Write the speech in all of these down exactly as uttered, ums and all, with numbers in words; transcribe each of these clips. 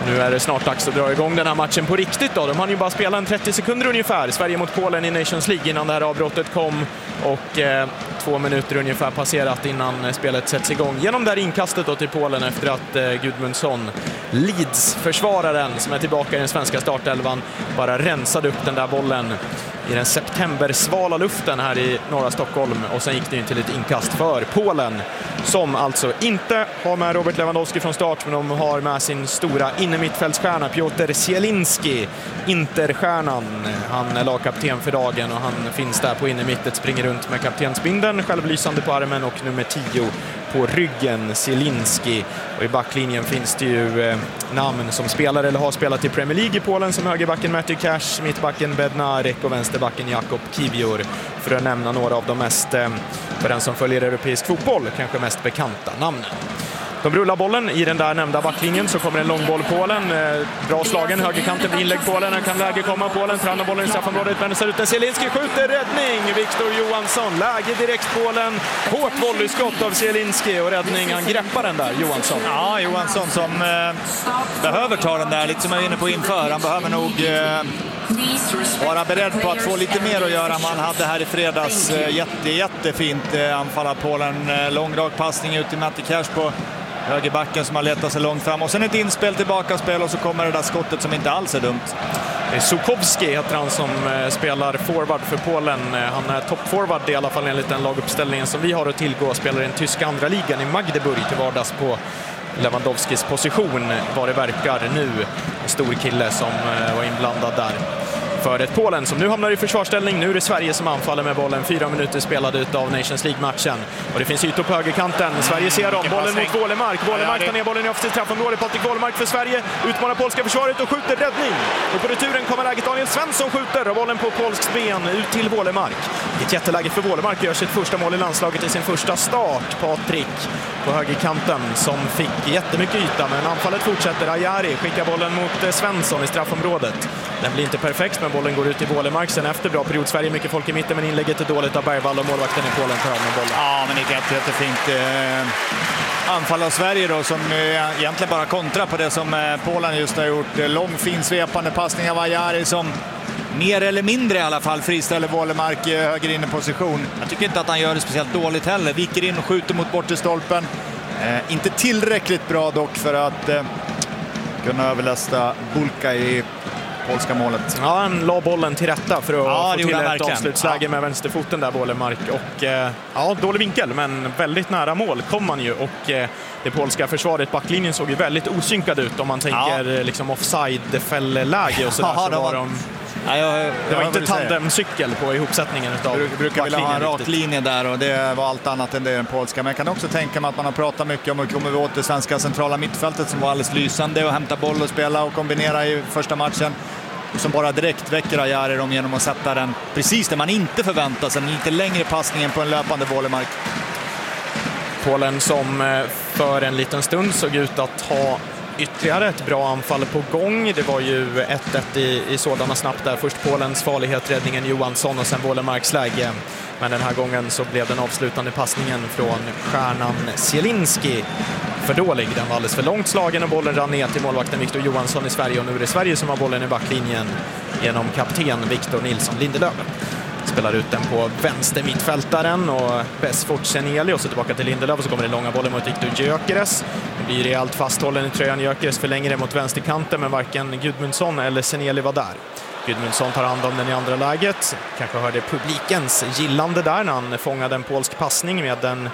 Nu är det snart dags att dra igång den här matchen på riktigt då. De hann ju bara spela en trettio sekunder ungefär. Sverige mot Polen i Nations League innan det här avbrottet kom. Och eh, två minuter ungefär passerat innan spelet sätts igång. Genom det här inkastet då till Polen efter att eh, Gudmundsson, Leeds-försvararen som är tillbaka i den svenska startelvan, bara rensade upp den där bollen i den septembersvala luften här i norra Stockholm. Och sen gick det in till ett inkast för Polen, som alltså inte har med Robert Lewandowski från start, men de har med sin stora innermittfältsstjärna Piotr Zielinski, Interstjärnan. Han är lagkapten för dagen och han finns där på innermittet, springer runt med kaptensbindeln, självlysande på armen och nummer tio på ryggen, Zielinski. Och i backlinjen finns det ju eh, namn som spelar eller har spelat i Premier League i Polen, som högerbacken Matty Cash, mittbacken Bednarek och vänsterbacken Jakub Kiwior, för att nämna några av de mest, eh, för den som följer europeisk fotboll, kanske mest bekanta namnen. De rullar bollen i den där nämnda backlinjen, så kommer en långboll Polen. Eh, bra slagen, högerkanten blir inlägg Polen. Här kan läge komma Polen, tränar bollen i straffområdet, vänder sig ut, en Zielinski skjuter, räddning! Viktor Johansson, läge direkt Polen. Hårt volleyskott av Zielinski och räddning, han greppar den där, Johansson. Ja, Johansson som eh, behöver ta den där, lite som jag är inne på inför. Han behöver nog eh, vara beredd på att få lite mer att göra än man hade här i fredags. Eh, jätte, jättefint eh, anfall av Polen. Eh, lång dragpassning ut till Matty Cash på högerbacken som har letat sig långt fram. Och sen ett inspel tillbaka spel och så kommer det där skottet som inte alls är dumt. Sukowski heter han som eh, spelar forward för Polen. Han är toppforward i alla fall enligt den laguppställningen som vi har att tillgå. Spelar i den tyska andra ligan i Magdeburg till vardags på Lewandowskis position, vad det verkar nu. En stor kille som eh, var inblandad där. För ett Polen som nu hamnar i försvarsställning. Nu är det Sverige som anfaller med bollen. Fyra minuter spelade ut av Nations League-matchen. Och det finns ytor på högerkanten. Sverige ser dem. Bollen mot Wålemark. Wålemark tar ner bollen i offensivt straffområde. Patrik Wålemark för Sverige. Utmanar polska försvaret och skjuter, räddning. Och på returen kommer läget. Daniel Svensson skjuter och bollen på polskt ben ut till Wålemark. Ett jätteläge för Wålemark, gör sitt första mål i landslaget i sin första start. Patrik på högerkanten som fick jättemycket yta, men anfallet fortsätter. Ajari skickar bollen mot Svensson i straffområdet. Den blir inte perfekt, men bollen går ut i Wålemark. Sen efter bra period, Sverige mycket folk i mitten, men inlägget är dåligt av Bergvall och målvakten i Polen tar av med bollen. Ja, men det är ett jättefint eh, anfall av Sverige då, som eh, egentligen bara kontrar på det som eh, Polen just har gjort. Lång, fin, svepande passning av Ajari som mer eller mindre i alla fall friställer Wålemark i höger inne position. Jag tycker inte att han gör det speciellt dåligt heller. Viker in och skjuter mot bortestolpen. Eh, inte tillräckligt bra dock för att eh, kunna överlästa Bulka i polska målet. Ja, han la bollen till rätta för att ja, få till ett verkligen. avslutsläge ja. med vänsterfoten där, Wålemark. Och eh, ja, dålig vinkel, men väldigt nära mål kom man ju. Och eh, det polska försvaret, backlinjen såg ju väldigt osynkad ut om man tänker ja. liksom offside-fällläge och sådär. Ja, så var var... de... Ja, jag, jag, det var jag inte tandemcykel på ihopsättningen utav Jag brukar vilja ha en rak linje där, och det var allt annat än det den polska. Men jag kan också tänka mig att man har pratat mycket om att komma åt det svenska centrala mittfältet som var alldeles lysande och hämta boll och spela och kombinera i första matchen. Som bara direkt väcker Ajari dem genom att sätta den precis där man inte förväntar sig. En lite längre passningen på en löpande Wålemark. Polen som för en liten stund såg ut att ha ytterligare ett bra anfall på gång. Det var ju ett ett i, i sådana snabbt där. Först Polens farlighet, räddningen Johansson och sen Wålemarks läge. Men den här gången så blev den avslutande passningen från stjärnan Zielinski för dålig. Den var alldeles för långt slagen och bollen rann ner till målvakten Viktor Johansson i Sverige. Och nu är det Sverige som har bollen i backlinjen genom kapten Victor Nilsson Lindelöf. Spelar ut den på vänster mittfältaren och Besfort Seneli och så tillbaka till Lindelöf och så kommer det långa bollen mot Viktor Gyökeres. Det blir rejält fasthållen i tröjan. Gyökeres förlänger det mot vänsterkanten, men varken Gudmundsson eller Seneli var där. Gudmundsson tar hand om den i andra läget. Kanske hörde publikens gillande där när han fångade en polsk passning med en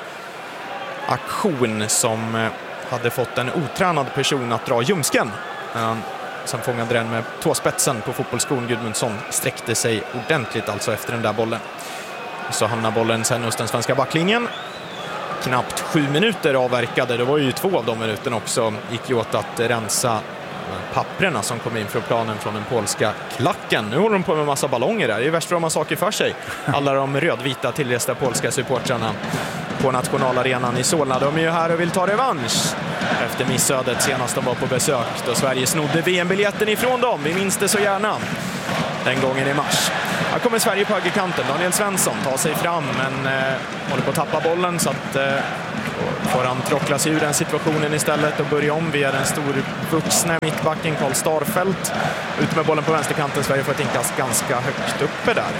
aktion som hade fått en otränad person att dra ljumsken. Han sen fångade den med tåspetsen på fotbollsskon. Gudmundsson sträckte sig ordentligt alltså efter den där bollen. Så hamnar bollen sen hos den svenska backlinjen. Knappt sju minuter avverkade. Det var ju två av de minuterna också. Gick ju åt att rensa papperna som kom in från planen från den polska klacken. Nu håller de på med en massa ballonger där. Det är värst vad man saker för sig. Alla de rödvita tillresta polska supportrarna på nationalarenan i Solna. De är ju här och vill ta revansch efter missödet senast de var på besök då Sverige snodde V M-biljetten ifrån dem. Vi minns det så gärna den gången i mars. Här kommer Sverige på högerkanten. Daniel Svensson tar sig fram men eh, håller på att tappa bollen så att eh, får han trockla sig ur den situationen istället och börja om via den stor vuxna mittbacken Karl Starfelt. Ut med bollen på vänsterkanten. Sverige får ett inkast ganska högt uppe där.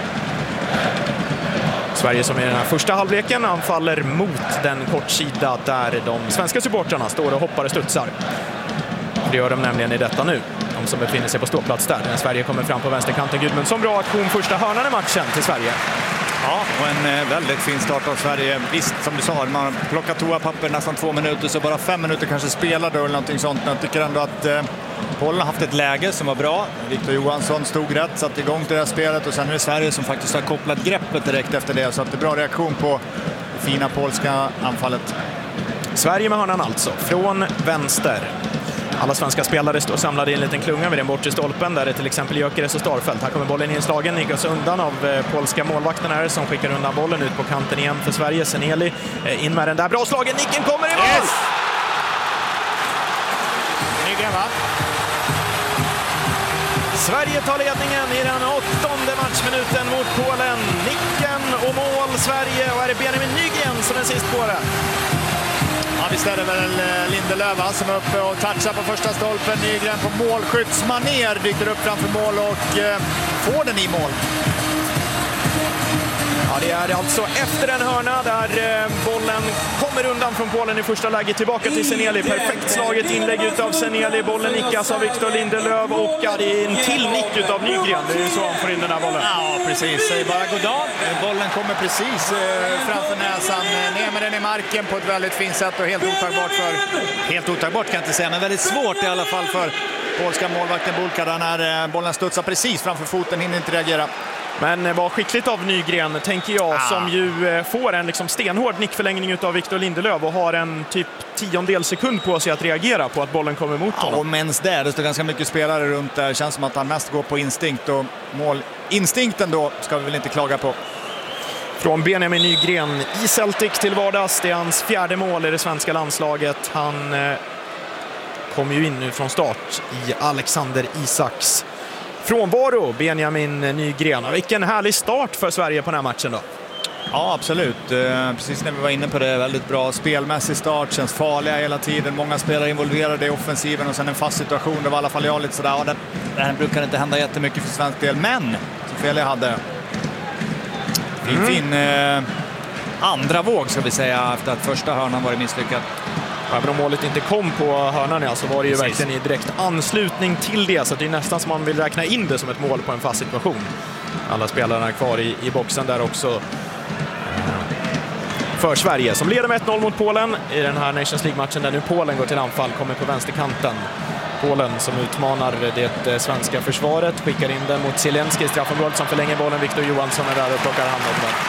Sverige som i den här första halvleken anfaller mot den kortsida där de svenska supportrarna står och hoppar och studsar. Det gör de nämligen i detta nu. De som befinner sig på ståplats där. När Sverige kommer fram på vänsterkanten. Gudmundsson, bra aktion första hörnan i matchen till Sverige. Ja, och en väldigt fin start av Sverige. Visst, som du sa, man har plockat toapapper nästan två minuter, så bara fem minuter kanske spelade eller någonting sånt. Men jag tycker ändå att eh, Polen har haft ett läge som var bra. Victor Johansson stod rätt, satt igång till det här spelet, och sen är det Sverige som faktiskt har kopplat greppet direkt efter det. Så att det är bra reaktion på det fina polska anfallet. Sverige med hörnan alltså, från vänster. Alla svenska spelare står samlade i en liten klunga vid den bortre stolpen där det till exempel Gyökeres och Starfelt. Här kommer bollen inslagen, nikas undan av eh, polska målvakten här som skickar undan bollen ut på kanten igen för Sverige. Seneli eh, in med den där, bra slagen, nicken kommer i mål! Yes! Nygren, va? Sverige tar ledningen i den åttonde matchminuten mot Polen. Nicken och mål Sverige, och är det Benjamin Nygren som är sist på det. Ja, visst är det väl Lindelöf som är uppe och touchar på första stolpen. Nygren på målskyttsmanér dyker upp framför mål och eh, får den i mål. Ja, det är alltså efter en hörna där eh, bollen kommer undan från Polen i första läget tillbaka till Seneli. Perfekt slaget inlägg utav Seneli. Bollen nickas av Victor Lindelöf och ja, det är en till nick utav Nygren. Det är så han får in den här bollen. Ja, precis. Säg bara goddag. Bollen kommer precis eh, framför näsan. Ner med den i marken på ett väldigt fint sätt och helt otagbart för... Helt otagbart kan jag inte säga, men väldigt svårt i alla fall för polska målvakten Bulka. När eh, bollen studsar precis framför foten, hinner inte reagera. Men vad skickligt av Nygren, tänker jag, ah. som ju får en liksom stenhård nickförlängning av Victor Lindelöf och har en typ tiondel sekund på sig att reagera på att bollen kommer mot honom. Ja, och mens där, det står ganska mycket spelare runt där. Känns som att han mest går på instinkt, och målinstinkten då ska vi väl inte klaga på. Från Benjamin Nygren i Celtic till vardags. Det är hans fjärde mål i det svenska landslaget. Han eh, kom ju in nu från start i Alexander Isaks frånvaro, Benjamin Nygren. Vilken härlig start för Sverige på den här matchen då. Ja, absolut. Precis när vi var inne på det, väldigt bra spelmässig start, känns farliga hela tiden. Många spelare involverade i offensiven och sen en fast situation. Det var i alla fall jag lite sådär, ja, det, det här brukar inte hända jättemycket för svensk del. Men, så fel jag hade. Fin, mm. fin eh, andra våg ska vi säga, efter att första hörnan var misslyckad. Även om målet inte kom på hörnan, ja, så var det ju Precis. verkligen i direkt anslutning till det. Så det är nästan som man vill räkna in det som ett mål på en fast situation. Alla spelarna är kvar i, i boxen där också. För Sverige som leder med ett noll mot Polen i den här Nations League-matchen där nu Polen går till anfall, kommer på vänsterkanten. Polen som utmanar det svenska försvaret, skickar in den mot Zielinski i straffområdet som förlänger bollen. Victor Johansson är där och plockar hand om den.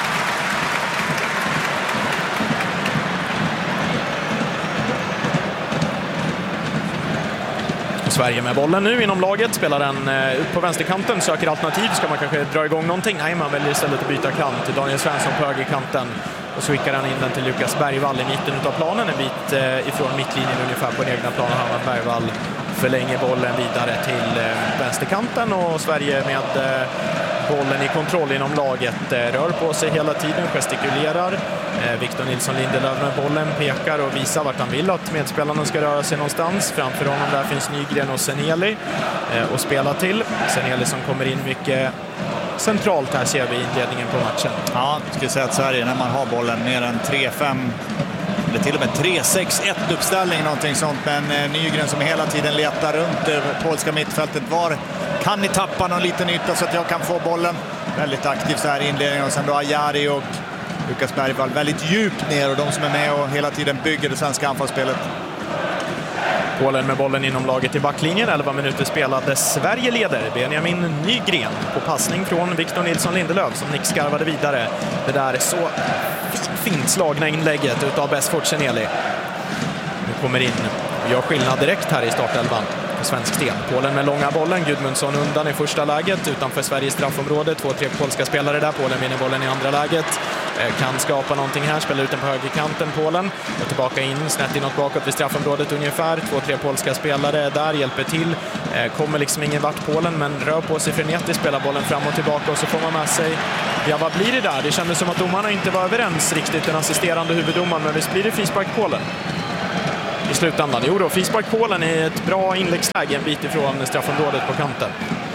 Sverige med bollen nu inom laget, spelar den ut på vänsterkanten, söker alternativ, ska man kanske dra igång någonting? Nej, man väljer istället att byta kant till Daniel Svensson på högerkanten och så skickar han in den till Lukas Bergvall i mitten av planen, en bit ifrån mittlinjen ungefär på den egna planen. Hanna Bergvall förlänger bollen vidare till vänsterkanten och Sverige med bollen i kontroll inom laget, rör på sig hela tiden, gestikulerar. Victor Nilsson Lindelöf med bollen pekar och visar vart han vill att medspelarna ska röra sig någonstans. Framför honom där finns Nygren och Seneli och spela till. Seneli som kommer in mycket centralt här ser vi i inledningen på matchen. Ja, jag skulle säga att Sverige när man har bollen mer än tre fem eller till och med tre sex ett uppställning någonting sånt, men Nygren som hela tiden letar runt det polska mittfältet, var kan ni tappa någon liten yta så att jag kan få bollen. Väldigt aktiv så här i inledningen, och sen då Ajari och Lukas Bergvall väldigt djupt ner, och de som är med och hela tiden bygger det svenska anfallsspelet. Polen med bollen inom laget i backlinjen, elva minuter spelade. Sverige leder. Benjamin Nygren på passning från Victor Nilsson Lindelöf som nickskarvade vidare. Det där är så fint slagna inlägget utav Besford Seneli. Nu kommer in och gör skillnad direkt här i startelvan på svensk del. Polen med långa bollen, Gudmundsson undan i första läget utanför Sveriges straffområde. Två, tre polska spelare där. Polen vinner bollen i andra läget. Kan skapa någonting här, spelar ut den på högerkanten Polen och tillbaka in, snett inåt bakåt vid straffområdet ungefär. Två, tre polska spelare där, hjälper till. Kommer liksom ingen vart Polen, men rör på sig frenetiskt, spelar bollen fram och tillbaka och så får man med sig, ja vad blir det där? Det kändes som att domarna inte var överens riktigt, den assisterande huvuddomaren, men visst blir det frispark Polen i slutändan. Jo då, frispark Polen är ett bra inläggsläge en bit ifrån straffområdet på kanten.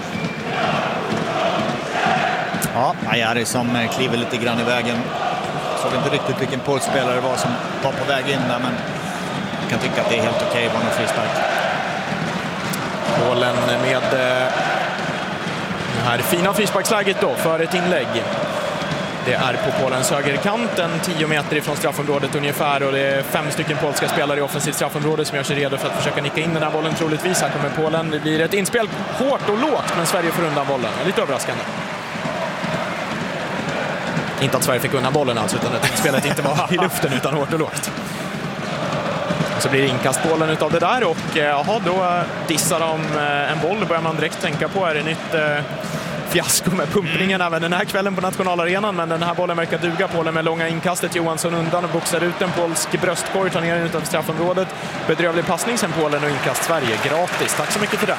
Ja, Ajari som kliver lite grann i vägen. Såg inte riktigt vilken polspelare det var som var på väg in där, men jag kan tycka att det är helt okej att vara en frispark. Polen med det här fina frisparksläget då för ett inlägg. Det är på Polens högerkanten, tio meter ifrån straffområdet ungefär, och det är fem stycken polska spelare i offensivt straffområde som gör sig redo för att försöka nicka in den här bollen troligtvis. Här kommer Polen, det blir ett inspel hårt och lågt, men Sverige får undan bollen. Lite överraskande. Inte att Sverige fick undan bollen alltså, utan att inspelet inte var i luften utan hårt och lågt. Så blir det inkastbollen utav det där, och jaha, då dissar de en boll. Börjar man direkt tänka på, är det nytt eh, fiasko med pumpningen även den här kvällen på nationalarenan, men den här bollen verkar duga. Polen med långa inkastet, Johansson undan och boxar ut en polsk bröstkorg, tar ner den utanför straffområdet. Bedrövlig passning sen Polen och inkast Sverige. Gratis, tack så mycket för det.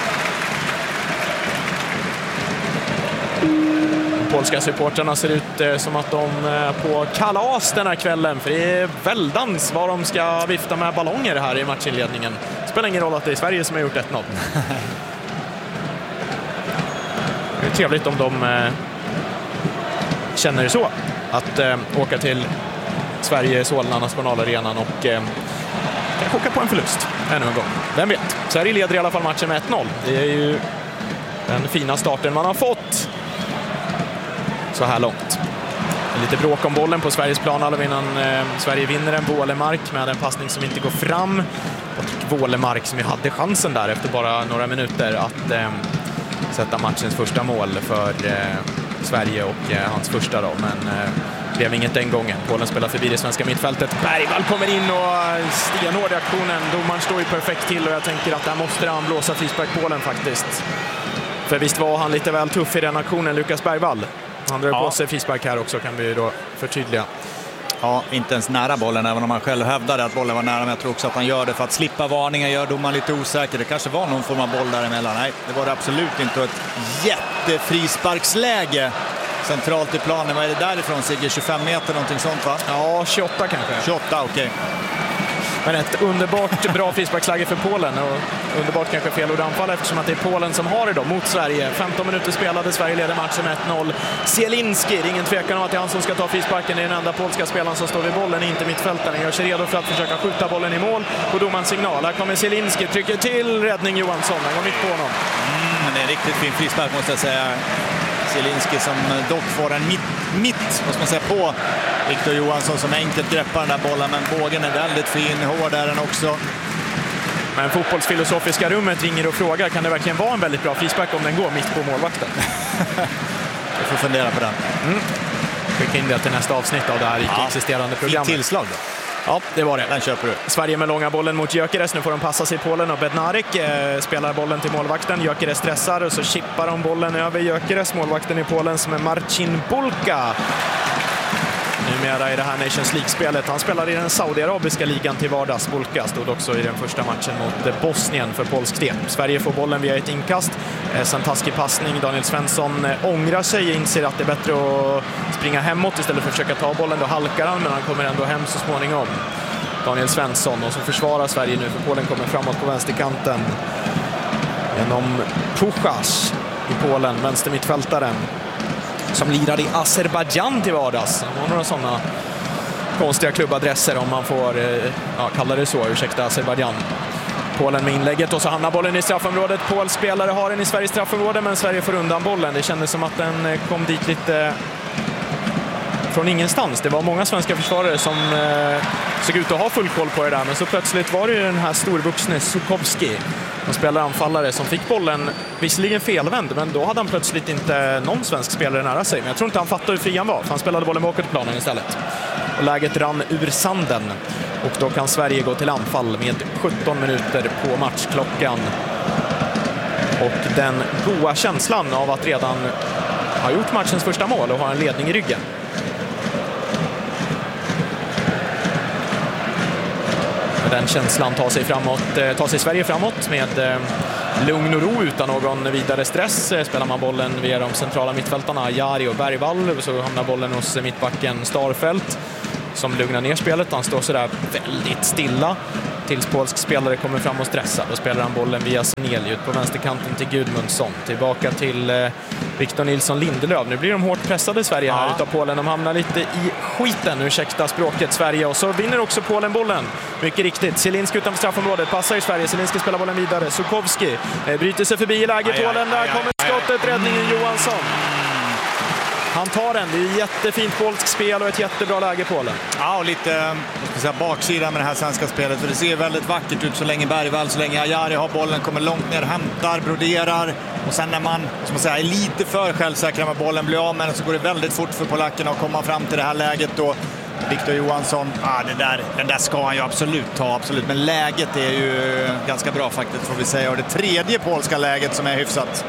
Polska supporterna ser ut som att de är på kalas den här kvällen, för det är väldans vad de ska vifta med ballonger här i matchinledningen. Det spelar ingen roll att det är Sverige som har gjort ett noll. Det är trevligt om de eh, känner det så, att eh, åka till Sverige, Solna, nationalarenan och eh, åka på en förlust ännu en gång. Vem vet? Sverige leder i alla fall matchen med ett noll. Det är ju den fina starten man har fått så här långt. Lite bråk om bollen på Sveriges plan alldeles innan eh, Sverige vinner en. Wålemark med en passning som inte går fram. Och Wålemark som ju hade chansen där efter bara några minuter att eh, sätta matchens första mål för eh, Sverige och eh, hans första då. Men eh, det blev inget den gången. Polen spelar förbi det svenska mittfältet. Bergvall kommer in och stenhård i aktionen. Domaren står ju perfekt till och jag tänker att där måste han blåsa frispark Polen faktiskt. För visst var han lite väl tuff i den aktionen, Lukas Bergvall. Han drar ja. på sig frispark här också, kan vi då förtydliga. Ja, inte ens nära bollen, även om han själv hävdade att bollen var nära, men jag tror också att han gör det för att slippa varningar, gör domaren lite osäker. Det kanske var någon form av boll däremellan. Nej, det var det absolut inte. Ett jättefrisparksläge centralt i planen. Vad är det därifrån, Sigge? tjugofem meter, någonting sånt va? Ja, tjugoåtta kanske. tjugoåtta, okej. Okay. Men ett underbart bra frisparksläge för Polen, och underbart kanske fel ord anfall eftersom att det är Polen som har det då mot Sverige. femton minuter spelade, Sverige leder matchen med ett noll. Zielinski, det är ingen tvekan om att det är han som ska ta frisparken. Det är den enda polska spelaren som står vid bollen, inte mittfältaren. Gör sig redo för att försöka skjuta bollen i mål på domarens signal. Här kommer Zielinski, trycker till, räddning Johansson. Han går mitt på honom. Mm, det är en riktigt fin frispark måste jag säga. Zielinski som dock får en mitt, mitt måste man säga, på Victor Johansson som enkelt greppar den där bollen, men bågen är väldigt fin, hård är den också. Men fotbollsfilosofiska rummet ringer och frågar, kan det verkligen vara en väldigt bra frispark om den går mitt på målvakten? Jag får fundera på den. Mm. Skicka in det till nästa avsnitt av det här icke-existerande ja, programmet. Tillslag då. Ja, det var det. Den köper du. Sverige med långa bollen mot Gyökeres. Nu får de passa sig i Polen och Bednarek eh, spelar bollen till målvakten. Gyökeres stressar och så chippar de bollen över Gyökeres. Målvakten i Polen som är Marcin Bulka. Numera i det här Nations League-spelet. Han spelar i den saudiarabiska ligan till vardags. Bulka stod också i den första matchen mot Bosnien för polsk del. Sverige får bollen via ett inkast. Eh, sen taskig passning. Daniel Svensson eh, ångrar sig och inser att det är bättre att springa hemåt istället för att försöka ta bollen. Då halkar han, men han kommer ändå hem så småningom. Daniel Svensson, och så försvarar Sverige nu för Polen kommer framåt på vänsterkanten. Genom Puchas i Polen, vänstermittfältaren. Som lirar i Azerbaijan till vardags. Han har några sådana konstiga klubbadresser om man får ja, kalla det så, ursäkta Azerbaijan. Polen med inlägget och så hamnar bollen i straffområdet. Pols spelare har den i Sveriges straffområde, men Sverige får undan bollen. Det kändes som att den kom dit lite från ingenstans. Det var många svenska försvarare som eh, såg ut att ha full koll på det där, men så plötsligt var det ju den här storvuxne Sukovski, en spelare anfallare som fick bollen visserligen felvänd, men då hade han plötsligt inte någon svensk spelare nära sig. Men jag tror inte han fattade hur fri han var, för han spelade bollen bakåt planen istället. Och läget rann ur sanden. Och då kan Sverige gå till anfall med sjutton minuter på matchklockan. Och den goda känslan av att redan ha gjort matchens första mål och ha en ledning i ryggen. Den känslan tar sig framåt, tar sig Sverige framåt med lugn och ro utan någon vidare stress. Spelar man bollen via de centrala mittfältarna Jari och Bergvall, så hamnar bollen hos mittbacken Starfelt som lugnar ner spelet. Han står sådär väldigt stilla tills polsk spelare kommer fram och stressar. Då spelar han bollen via Seneli ut på vänsterkanten till Gudmundsson. Tillbaka till eh, Victor Nilsson Lindelöf. Nu blir de hårt pressade i Sverige här ja. utav Polen. De hamnar lite i skiten, ursäkta språket, Sverige. Och så vinner också Polen bollen. Mycket riktigt. Zielinski utanför straffområdet. Passar i Sverige. Zielinski spelar bollen vidare. Sukowski eh, bryter sig förbi i läge. Aj, Polen, där aj, kommer aj, skottet. Räddningen Johansson. Han tar den. Det är jättefint polskt spel och ett jättebra läge Polen. Ja, och lite jag ska säga, baksidan med det här svenska spelet. För det ser väldigt vackert ut så länge Bergvall, så länge Ajari har bollen, kommer långt ner, hämtar, broderar. Och sen när man som man säger, är lite för självsäker med bollen, blir av med den, så går det väldigt fort för polackerna att komma fram till det här läget. Då Victor Johansson, ah, det där, den där ska han ju absolut ta, absolut. Men läget är ju ganska bra faktiskt, får vi säga. Och det tredje polska läget som är hyfsat.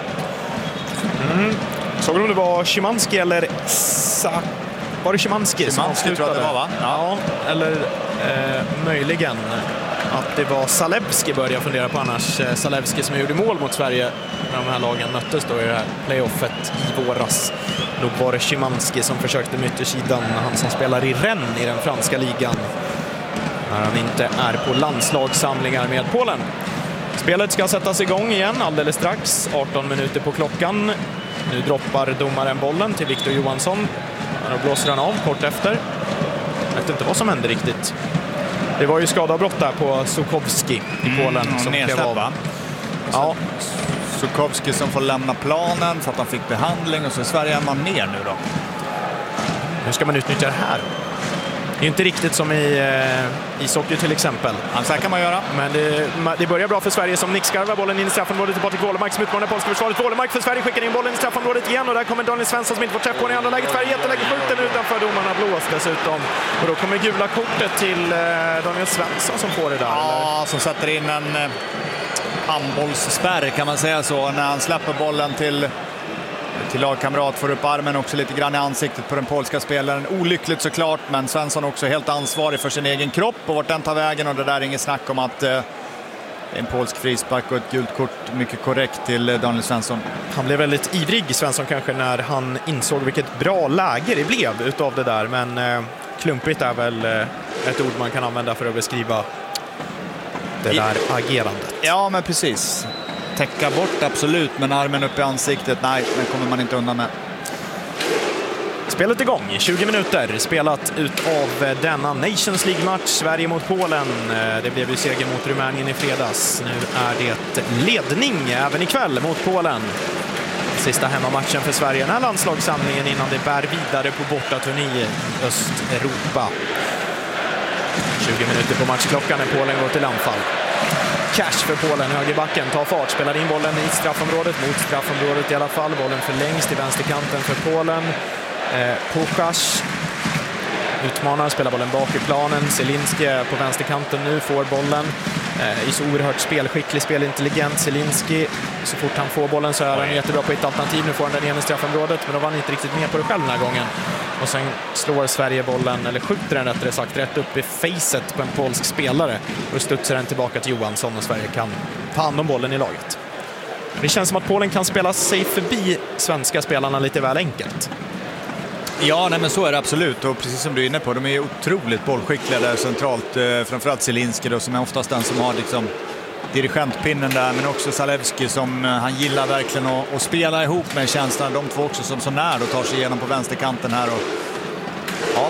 Mm. Såg du om det var Szymanski eller Sa... Var det Szymanski, Szymanski som avslutade? tror jag det var, va? Ja, eller eh, möjligen att det var Zalewski började fundera på annars. Zalewski som gjorde mål mot Sverige när de här lagen möttes då i det här playoffet i våras. Nog var det Szymanski som försökte med yttersidan, han som spelar i Rennes i den franska ligan. När han inte är på landslagssamlingar med Polen. Spelet ska sättas igång igen alldeles strax, arton minuter på klockan. Nu droppar domaren bollen till Victor Johansson. Då blåser han av kort efter. Jag vet inte vad som hände riktigt. Det var ju skadeavbrott där på Sukowski i Polen mm, som klev av. Ja. Sukowski som får lämna planen för att han fick behandling, och så är Sverige en man ner nu då. Hur ska man utnyttja det här? Det är inte riktigt som i eh, ishockey till exempel. Ja, så här kan man göra. Men det, det börjar bra för Sverige som nickskarvar bollen in i straffområdet till Patrik Wålemark som utmanar polska försvaret. Wålemark för Sverige skickar in bollen i straffområdet igen, och där kommer Daniel Svensson som inte får träff på den i andra läget. Sverige jätteläge, skjuter utanför, domarna blås dessutom. Och då kommer gula kortet till eh, Daniel Svensson som får det där. Ja, eller? som sätter in en eh, handbollsspärr kan man säga så, när han släpper bollen till till lagkamrat, får upp armen också lite grann i ansiktet på den polska spelaren. Olyckligt såklart, men Svensson också helt ansvarig för sin egen kropp och vart den tar vägen, och det där är inget snack om att eh, en polsk frispark och ett gult kort, mycket korrekt till eh, Daniel Svensson. Han blev väldigt ivrig, Svensson kanske, när han insåg vilket bra läge det blev utav det där, men eh, klumpigt är väl eh, ett ord man kan använda för att beskriva det där I... agerandet. Ja, men precis. Täcka bort, absolut, men armen upp i ansiktet, nej, den kommer man inte undan med. Spelet igång, tjugo minuter spelat utav denna Nations League-match, Sverige mot Polen. Det blev ju seger mot Rumänien i fredags. Nu är det ledning även ikväll mot Polen. Sista hemmamatchen för Sverige, den här landslagssamlingen innan det bär vidare på bortaturné i Östeuropa. tjugo minuter på matchklockan när Polen går till anfall. Cash för Polen, högerbacken tar fart, spelar in bollen i straffområdet, mot straffområdet i alla fall. Bollen förlängs till vänsterkanten för Polen. Eh, Pukas utmanar, spelar bollen bak i planen. Zielinski på vänsterkanten nu, får bollen. Eh, är så oerhört spelskicklig, spelintelligent. Zielinski, så fort han får bollen så är han jättebra på ett alternativ. Nu får han den igen i straffområdet, men då var han inte riktigt med på det själv den här gången. Och sen slår Sverige bollen, eller skjuter den rättare sagt, rätt upp i facet på en polsk spelare. Och studsar den tillbaka till Johansson, och Sverige kan ta hand om bollen i laget. Det känns som att Polen kan spela sig förbi svenska spelarna lite väl enkelt. Ja, nej, men så är det absolut, och precis som du är inne på, de är otroligt bollskickliga där centralt, eh, framförallt Zielinski då, som är oftast den som har liksom dirigentpinnen där, men också Zalewski som eh, han gillar verkligen att, att spela ihop med känslan, de två också som så när och tar sig igenom på vänsterkanten här, och ja.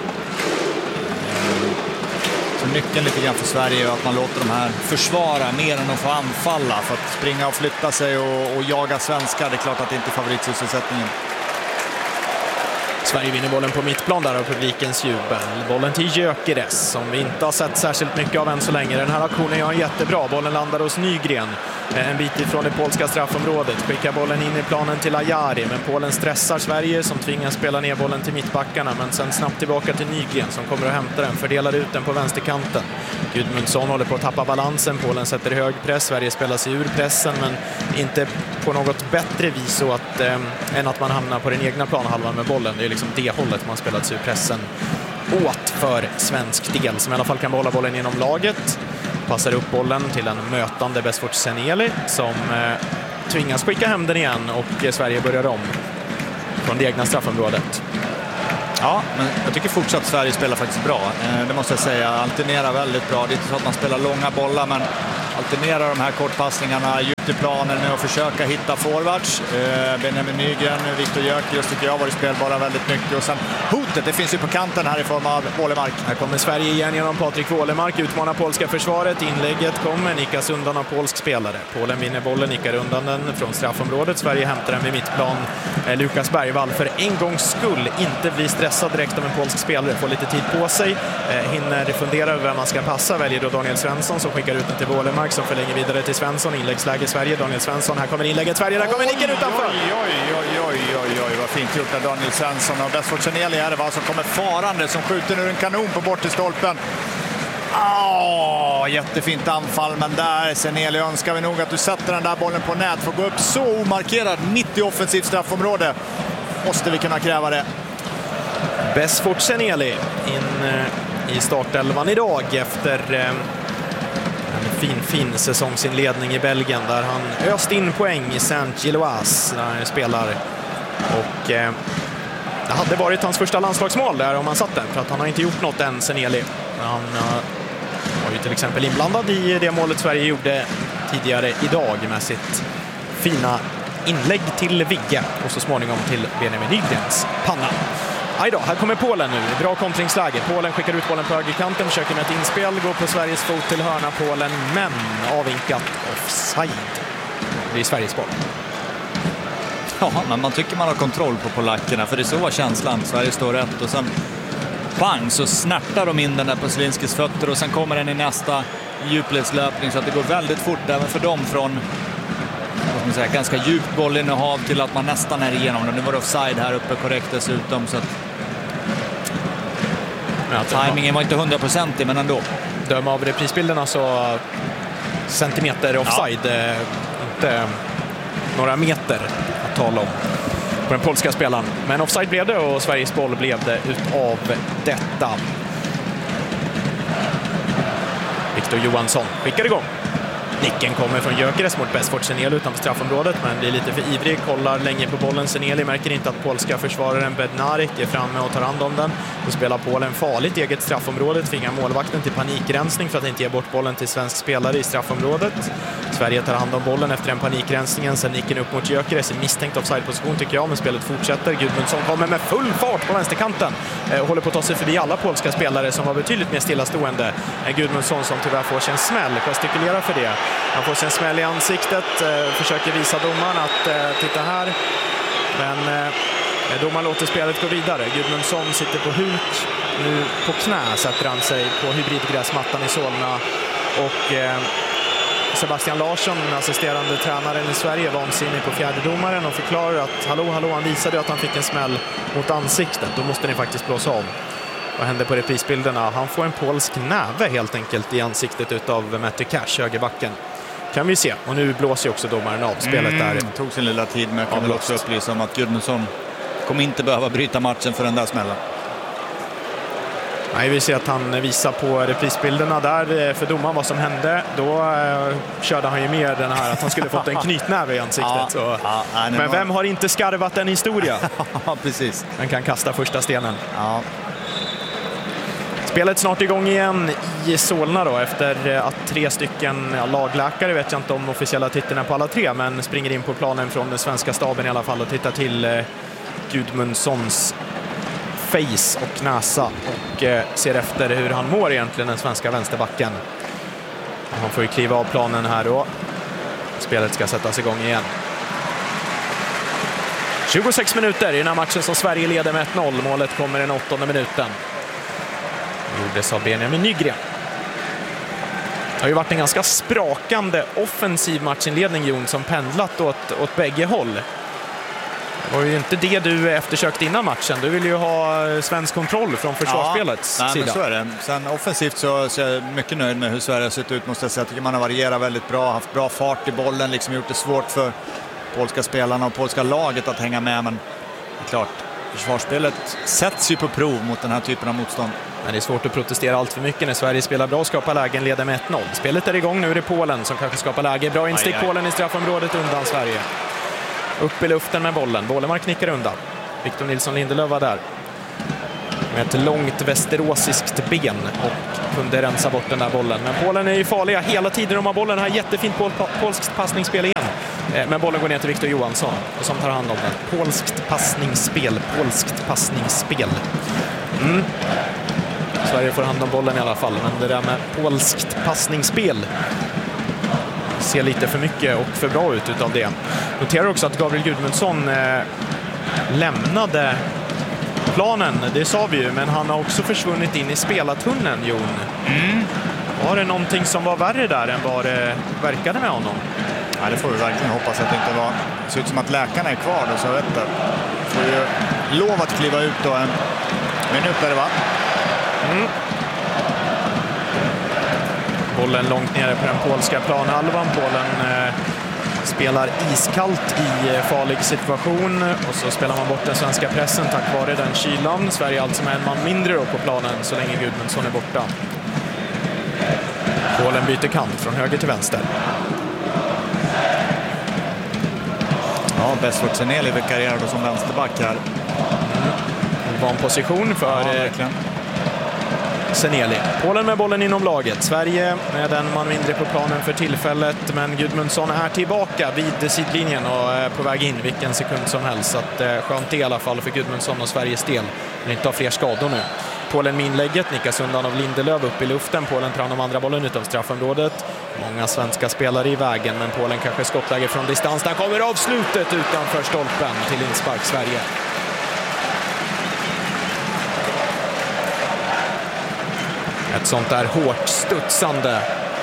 Så nyckeln lite grann för Sverige är att man låter de här försvara mer än att få anfalla, för att springa och flytta sig och, och jaga svenskar, det är klart att det inte är favoritsysselsättningen. Sverige vinner bollen på mittplan där av publikens jubel. Bollen till Gyökeres som vi inte har sett särskilt mycket av än så länge. Den här aktionen gör jättebra. Bollen landar hos Nygren. En bit ifrån det polska straffområdet. Skickar bollen in i planen till Ajari. Men Polen stressar Sverige som tvingas spela ner bollen till mittbackarna. Men sen snabbt tillbaka till Nygren som kommer att hämta den. Fördelar ut den på vänsterkanten. Gudmundsson håller på att tappa balansen. Polen sätter hög press. Sverige spelar sig ur pressen, men inte på något bättre vis så att, eh, än att man hamnar på den egna planhalvan med bollen. Det är liksom det hållet man spelat sig ur pressen åt för svensk del, som i alla fall kan behålla bollen inom laget. passar upp bollen till en mötande Besfort Senieli som eh, tvingas skicka hem den igen och eh, Sverige börjar om från det egna straffområdet. Ja, men jag tycker fortsatt Sverige spelar faktiskt bra. Eh, det måste jag säga. Alternerar väldigt bra. Det är inte så att man spelar långa bollar, men alternerar de här kortpassningarna djupt i planen med att försöka hitta forwards. Eh, Benjamin Nygren, Viktor Gyökeres tycker jag har varit spelbara väldigt mycket. Och sen hotet, det finns ju på kanten här i form av Wålemark. Här kommer Sverige igen genom Patrik Wålemark. Utmanar polska försvaret. Inlägget kommer, nickas undan av polsk spelare. Polen vinner bollen, nickar undan den från straffområdet. Sverige hämtar den vid mittplan. Eh, Lukas Bergvall för en gångs skull inte blir stressad direkt av en polsk spelare. Får lite tid på sig. Eh, hinner fundera över vem man ska passa. Väljer då Daniel Svensson som skickar ut den till Wålemark som förlänger vidare till Svensson. Inläggsläge Sverige. Daniel Svensson. Här kommer inlägget Sverige. Där kommer nicken utanför. Oj, oj, oj, oj, oj, oj. Vad fint gjort av Daniel Svensson. Och Besfort Senieli är det va, som kommer farande, som skjuter ur en kanon på bort till stolpen. Åh, jättefint anfall, men där Senieli önskar vi nog att du sätter den där bollen på nät. Får gå upp så omarkerad mitt i offensivt straffområde. Måste vi kunna kräva det. Besfort Senieli in eh, i startelvan idag efter eh, en fin, fin säsongsinledning i Belgien där han öst in poäng i Saint-Gilloise där han spelar. Och eh, det hade varit hans första landslagsmål där om han satt den, för att han har inte gjort något än, Senieli. Han uh, var ju till exempel inblandad i det målet Sverige gjorde tidigare idag med sitt fina inlägg till Vigge och så småningom till Benjamin Nygrens panna. Aj då, här kommer Polen nu. Bra kontringsläge. Polen skickar ut bollen på högerkanten, försöker med ett inspel, går på Sveriges fot till hörna Polen, men avvinkat offside. Det blir Sveriges boll. Ja, men man tycker man har kontroll på polackerna, för det är så var känslan. Sverige står rätt och sen pang så snärtar de in den där på Zielinskis fötter och sen kommer den i nästa djupledslöpning, så att det går väldigt fort även för dem från vad ska man säga, ganska djupt bollinnehav till att man nästan är igenom den. Nu var det offside här uppe korrekt dessutom, så att ja, timingen var inte hundraprocentig, men ändå. Döma av reprisbilderna så centimeter offside, ja. Inte några meter att tala om på den polska spelaren. Men offside blev det och Sveriges boll blev det utav detta. Viktor Johansson skickar igång. Nicken kommer från Gyökeres mot Besfort Senieli utanför straffområdet, men blir lite för ivrig, kollar länge på bollen. Senieli märker inte att polska försvararen Bednarek är framme och tar hand om den. Då spelar Polen farligt eget straffområde, tvingar målvakten till panikrensning för att inte ge bort bollen till svensk spelare i straffområdet. Sverige tar hand om bollen efter en panikrensningen, sen nicken upp mot Gyökeres i misstänkt offside-position tycker jag, men spelet fortsätter. Gudmundsson kommer med full fart på vänsterkanten och håller på att ta sig förbi alla polska spelare som var betydligt mer stillastående. Gudmundsson som tyvärr får sig en smäll, gestikulerar för det. Han får sig en smäll i ansiktet, eh, försöker visa domaren att eh, titta här. Men eh, domaren låter spelet gå vidare. Gudmundsson sitter på huk. Nu på knä sätter han sig på hybridgräsmattan i Solna. Och eh, Sebastian Larsson, assisterande tränaren i Sverige, vansinnig på fjärde domaren och förklarar att hallå, hallå, han visade att han fick en smäll mot ansiktet. Då måste ni faktiskt blåsa om. Vad händer på reprisbilderna? Han får en polsk näve helt enkelt i ansiktet utav Matty Cash, högerbacken. Kan vi se. Och nu blåser också domaren av spelet där. Mm, tog sin lilla tid, men jag kan väl också upplysa om att Gudmundsson kommer inte behöva bryta matchen för den där smällen. Nej, vi ser att han visar på reprisbilderna där för domaren vad som hände. Då eh, körde han ju med den här att han skulle fått en knytnäve i ansiktet. Ja, så. Ja, nej, men vem har inte skarvat en historia? Ja, precis. Han kan kasta första stenen. Ja. Spelet snart igång igen i Solna då, efter att tre stycken ja, lagläkare, vet jag inte om officiella titlarna på alla tre, men springer in på planen från den svenska staben i alla fall och tittar till eh, Gudmundssons face och näsa och eh, ser efter hur han mår egentligen, den svenska vänsterbacken. Han får ju kliva av planen här då. Spelet ska sättas igång igen. tjugosex minuter i den här matchen som Sverige leder med ett noll. Målet kommer i den åttonde minuten. Gjordes av Benjamin Nygren. Det har ju varit en ganska sprakande offensiv matchinledning, Jon, som pendlat åt, åt bägge håll. Det var ju inte det du eftersökte innan matchen. Du vill ju ha svensk kontroll från försvarsspelets ja, nej, sida. Men så är det. Sen offensivt så, så är jag mycket nöjd med hur Sverige har sett ut, måste jag säga. Jag tycker man har varierat väldigt bra, haft bra fart i bollen, liksom gjort det svårt för polska spelarna och polska laget att hänga med, men det är klart, Försvarsspelet sätts ju på prov mot den här typen av motstånd. Men det är svårt att protestera allt för mycket när Sverige spelar bra och skapar lägen, leder med ett noll. Spelet är igång, nu är det Polen som kanske skapar läge. Bra instick, aj, aj. Polen i straffområdet undan Sverige. Upp i luften med bollen. Bålemark nickar undan. Victor Nilsson Lindelöf var där med ett långt västeråsiskt ben och kunde rensa bort den där bollen. Men Polen är ju farliga hela tiden. De har bollen här. Jättefint pol polskt passningsspel igen. Men bollen går ner till Victor Johansson som tar hand om den. Polskt passningsspel. Polskt passningsspel. Mm. Sverige får hand om bollen i alla fall. Men det där med polskt passningsspel ser lite för mycket och för bra ut utav det. Noterar också att Gabriel Gudmundsson eh, lämnade planen, det sa vi ju, men han har också försvunnit in i spelartunneln, Jon. Mm. Var det någonting som var värre där än vad det verkade med honom? Ja, det får vi verkligen hoppas att det inte var. Det ser ut som att läkarna är kvar då, så vet du. Får ju lov att kliva ut då en minut där det var. Mm. Bollen långt nere på den polska planhalvan. Polen eh, spelar iskallt i eh, farlig situation och så spelar man bort den svenska pressen tack vare den kylan. Sverige alltså med en man mindre då på planen så länge Gudmundsson är borta. Polen byter kant från höger till vänster. Ja, Besford Seneli vikarierar då som vänsterback här. Mm. Van position för ja, eh, Seneli. Polen med bollen inom laget. Sverige med en man mindre på planen för tillfället, men Gudmundsson är tillbaka vid sidlinjen och är på väg in vilken sekund som helst. Så att, eh, skönt i alla fall för Gudmundsson och Sveriges del. Men inte har fler skador nu. Polen med inlägget, nickas undan av Lindelöf upp i luften. Polen tar hand om andra bollen utom straffområdet. Många svenska spelare i vägen, men Polen kanske skottläge från distans. Där kommer avslutet utanför stolpen till inspark Sverige. Ett sånt där hårt studsande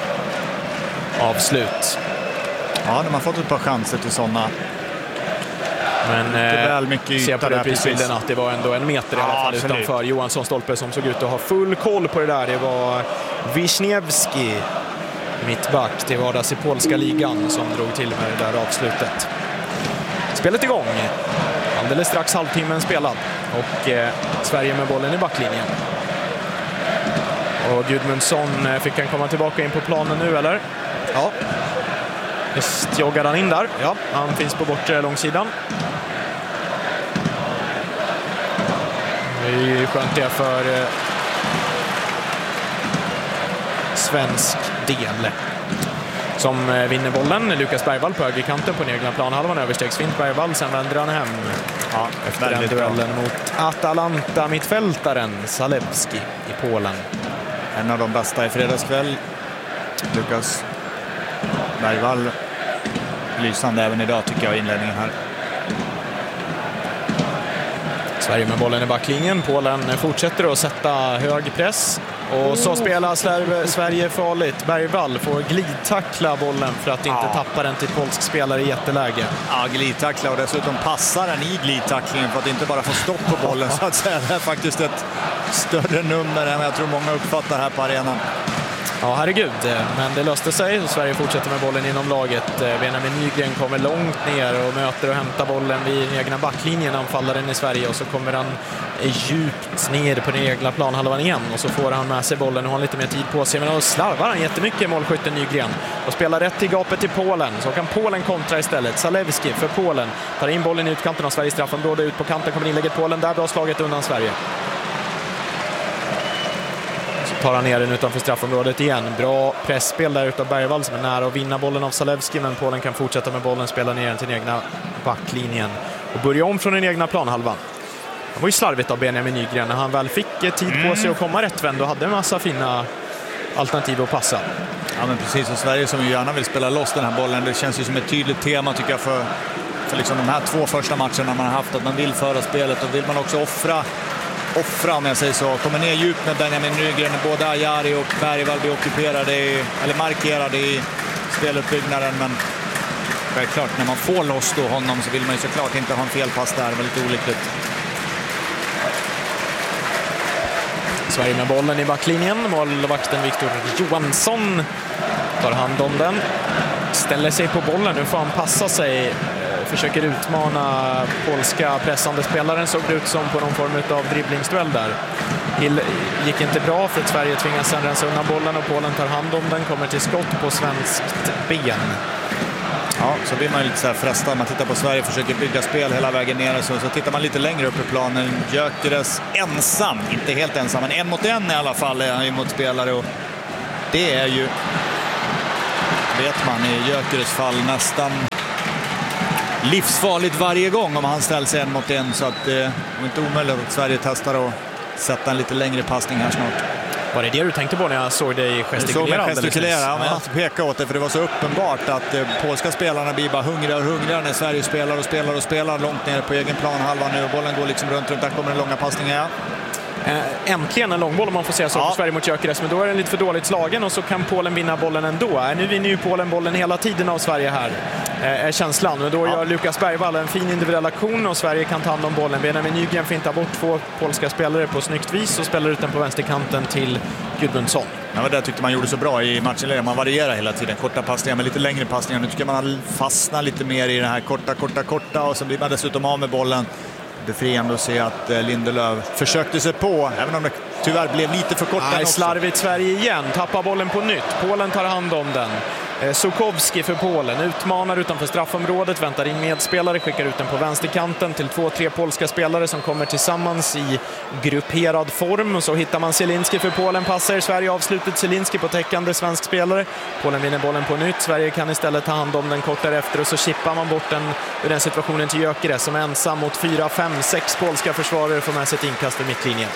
avslut. Ja, de har fått ett par chanser till sådana. Men eh, väl mycket ser på reprisbilden att det var ändå en meter i alla fall ja, utanför. Johansson stolpe som såg ut att ha full koll på det där. Det var Wisniewski, mittback till vardags i polska ligan, som drog till med det där avslutet. Spelet igång. Alldeles strax halvtimmen spelad. Och eh, Sverige med bollen i backlinjen. Och Gudmundsson, fick han komma tillbaka in på planen nu eller? Ja. Just joggar han in där. Ja, han finns på bortre långsidan. Det är ju skönt det för eh, svensk del. Som eh, vinner bollen. Lukas Bergvall på högerkanten på den egna planhalvan. Överstegsfint Bergvall, sen vänder han hem. Ja, efter den duellen bra. Mot Atalanta-mittfältaren Zalewski i Polen. En av de bästa i fredagskväll. Lukas Bergvall lysande även idag tycker jag i inledningen här. Sverige med bollen i backlinjen. Polen fortsätter att sätta hög press. Och så spelar Sverige farligt. Bergvall får glidtackla bollen för att inte ja. tappa den till polsk spelare i jätteläge. Ja, glidtackla och dessutom passar den i glidtacklingen för att inte bara få stopp på bollen så att säga. Det är faktiskt ett större nummer än jag tror många uppfattar här på arenan. Ja, herregud. Men det löste sig. Sverige fortsätter med bollen inom laget. Benjamin Nygren kommer långt ner och möter och hämtar bollen vid den egna backlinjen. Anfallaren i Sverige och så kommer han djupt ner på den egna planhalvan igen. Och så får han med sig bollen och har lite mer tid på sig. Men då slarvar han jättemycket målskytten Nygren. Och spelar rätt i gapet till Polen. Så kan Polen kontra istället. Zalewski för Polen. Tar in bollen i utkanten av Sveriges straffområde. Ut på kanten kommer inlägget Polen. Där bra slaget undan Sverige. Tar han ner den utanför straffområdet igen. Bra pressspel där utav Bergvall som är nära att vinna bollen av Zalewski, men Polen kan fortsätta med bollen, spela ner den till den egna backlinjen och börja om från den egna planhalvan. Det var ju slarvigt av Benjamin Nygren när han väl fick tid på sig att komma rättvänd och hade en massa fina alternativ att passa. Ja, men precis, och Sverige som ju gärna vill spela loss den här bollen, det känns ju som ett tydligt tema tycker jag för, för liksom de här två första matcherna man har haft, att man vill föra spelet och vill man också offra offra om jag säger så. Kommer ner djupt med Benjamin Nygren. Både Ajari och Bergvall blir ockuperade i, eller markerade i speluppbyggnaden. Men självklart, när man får loss då honom så vill man ju såklart inte ha en felpass där. Väldigt olyckligt. Sverige med bollen i backlinjen. Målvakten Victor Johansson tar hand om den. Ställer sig på bollen. Nu får han passa sig försöker utmana polska pressande spelaren, såg det ut som på någon form av dribblingsduell där. Hill gick inte bra för att Sverige tvingas sedan rensa undan bollen och Polen tar hand om den, kommer till skott på svenskt ben. Ja, så blir man lite så här frestad. Man tittar på Sverige, försöker bygga spel hela vägen ner. Så, så tittar man lite längre upp i planen. Gyökeres ensam, inte helt ensam, men en mot en i alla fall är han ju mot spelare. Och det är ju, vet man i Gyökeres fall, nästan livsfarligt varje gång om han ställs en mot en. Så att det är inte omöjligt att Sverige testar att sätta en lite längre passning här snart. Var det det du tänkte på när jag såg dig gestikulera? Jag såg mig gestikulera, ja, men jag pekade åt det för det var så uppenbart att eh, polska spelarna blir bara hungrigare och hungrigare när Sverige spelar och spelar och spelar långt ner på egen plan halva nu och bollen går liksom runt runt. Där kommer den långa passningen. Ja. Äh, äntligen en långboll om man får säga så, ja. För Sverige mot Gyökeres, men då är den lite för dåligt slagen och så kan Polen vinna bollen ändå. Äh, nu vinner ju Polen bollen hela tiden av Sverige här, äh, är känslan. Men då ja. Gör Lukas Bergvall en fin individuell aktion och Sverige kan ta hand om bollen. Benjamin Nygren fintar bort två polska spelare på snyggt vis och spelar ut den på vänsterkanten till Gudmundsson. Ja, det tyckte man gjorde så bra i matchen. Man varierar hela tiden. Korta passningar med lite längre passningar. Nu tycker man fastna lite mer i den här korta, korta, korta och så blir man dessutom av med bollen. Befriande att se att Lindelöf försökte sig på, även om det tyvärr blev lite för kort. Nej, slarvigt Sverige igen, tappar bollen på nytt. Polen tar hand om den. Sukowski för Polen, utmanar utanför straffområdet, väntar in medspelare, skickar ut den på vänsterkanten till två, tre polska spelare som kommer tillsammans i grupperad form. Och så hittar man Zielinski för Polen, passar Sverige avslutet Zielinski på täckande svensk spelare. Polen vinner bollen på nytt, Sverige kan istället ta hand om den kort därefter och så chippar man bort den ur den situationen till Gyökeres som är ensam mot fyra, fem, sex polska försvarare får med sig ett inkast i mittlinjen.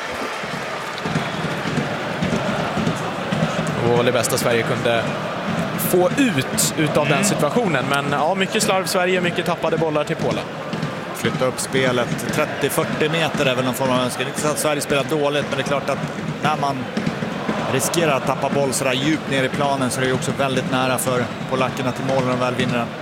Det var det bästa Sverige kunde få ut utav mm. den situationen. Men ja, mycket slarv Sverige, mycket tappade bollar till Polen. Flytta upp spelet trettio fyrtio meter är väl någon form av önskar. Inte så att Sverige spelar dåligt, men det är klart att när man riskerar att tappa boll så där djupt ner i planen så är det också väldigt nära för polackerna till mål när de väl vinner den.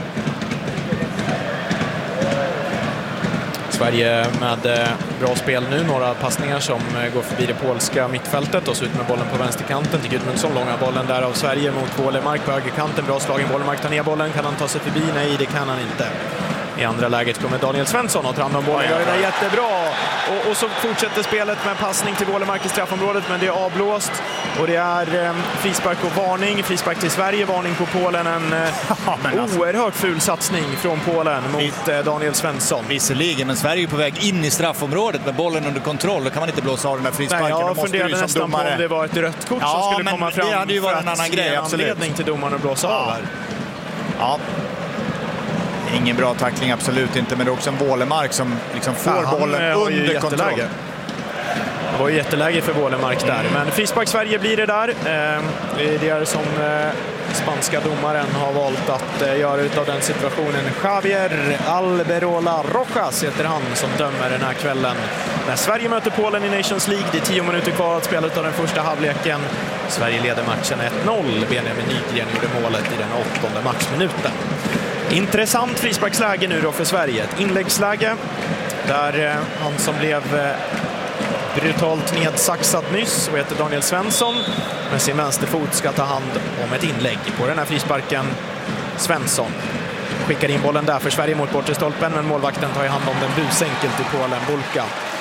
Sverige med bra spel nu, några passningar som går förbi det polska mittfältet och så ut med bollen på vänsterkanten till Gudmundsson, långa bollen där av Sverige mot Wålemark på högerkanten, bra slagen, Wålemark tar ner bollen, kan han ta sig förbi? Nej, det kan han inte. I andra läget kommer Daniel Svensson och tar hand om bollen, gör det jättebra och, och så fortsätter spelet med passning till Wålemark i straffområdet, men det är avblåst och det är eh, frispark och varning, frispark till Sverige, varning på Polen, en eh, alltså, oerhört ful satsning från Polen mot eh, Daniel Svensson. Visserligen, men Sverige är på väg in i straffområdet med bollen under kontroll, då kan man inte blåsa av den här frisparken. Nej, jag funderade nästan domare... på om det var ett rött kort ja, som skulle komma fram. Det hade ju varit en annan grej, absolut. Anledning till domaren att blåsa ja. av här. Ja. Ingen bra tackling, absolut inte, men det är också en Wålemark som liksom får ja, bollen under kontroll. Det var ju jätteläge för Wålemark där, men frispark Sverige blir det där. Det är som spanska domaren har valt att göra utav den situationen. Javier Alberola Rojas heter han som dömer den här kvällen. När Sverige möter Polen i Nations League, det är tio minuter kvar att spela utav den första halvleken. Sverige leder matchen ett noll. Benjamin Nygren gjorde målet i den åttonde matchminuten. Intressant frisparksläge nu då för Sverige. Ett inläggsläge där eh, han som blev eh, brutalt nedsaxat nyss och heter Daniel Svensson med sin vänsterfot ska ta hand om ett inlägg på den här frisparken. Svensson skickar in bollen där för Sverige mot bortre stolpen, men målvakten tar i hand om den busenkelt i Polen. Bulka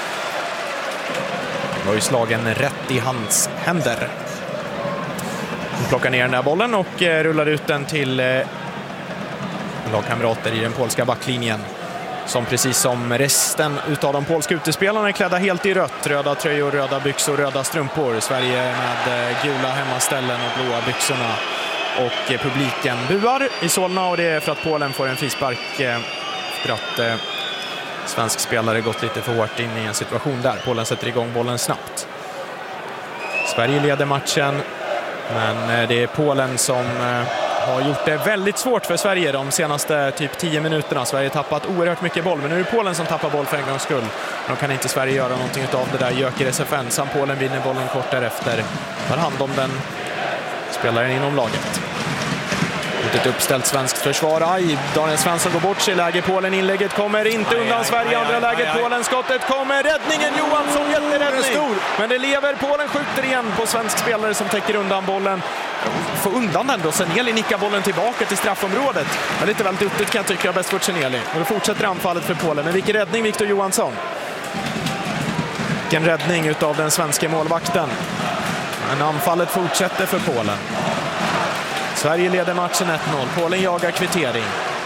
var ju slagen rätt i hans händer. Han plockar ner den där bollen och eh, rullar ut den till eh, lagkamrater i den polska backlinjen som precis som resten utav de polska utespelarna är klädda helt i rött. Röda tröjor, röda byxor, röda strumpor. Sverige med gula hemmaställen och blåa byxorna. Och publiken buar i Solna och det är för att Polen får en frispark för att eh, svensk spelare gått lite för hårt in i en situation där. Polen sätter igång bollen snabbt. Sverige leder matchen, men det är Polen som eh, har gjort det väldigt svårt för Sverige de senaste typ tio minuterna. Sverige har tappat oerhört mycket boll, men nu är det Polen som tappar boll för en gångs skull. De kan inte Sverige göra någonting av det där. Gyökeres F N, samt Polen vinner bollen kort därefter. Tar hand om den spelaren inom laget. Ett uppställt svenskt försvar. Aj, Daniel Svensson går bort sig. Läge Polen. Inlägget kommer inte aj, undan aj, Sverige. Aj, andra aj, läget aj, Polen. Skottet kommer. Räddningen Johansson. Jätteräddning. Men det lever. Polen skjuter igen på svensk spelare som täcker undan bollen. få undan den då. Seneli nickar bollen tillbaka till straffområdet. Det är lite väl duttigt kan jag tycka, bäst för Seneli. Och då fortsätter anfallet för Polen. Men vilken räddning Victor Johansson. Vilken räddning utav den svenska målvakten. Men anfallet fortsätter för Polen. Sverige leder matchen ett noll. Polen jagar kvittering.